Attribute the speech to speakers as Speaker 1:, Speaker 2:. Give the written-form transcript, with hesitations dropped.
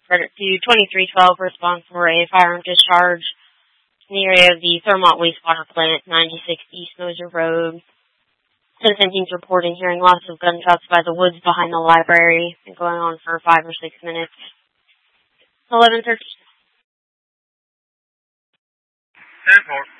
Speaker 1: credit to 2312 response for a firearm discharge in the area of the Thermont Wastewater Plant, 96 East Moser Road. Citizen teams reporting hearing lots of gunshots by the woods behind the library and going on for 5 or 6 minutes. 11:13.
Speaker 2: 10-4.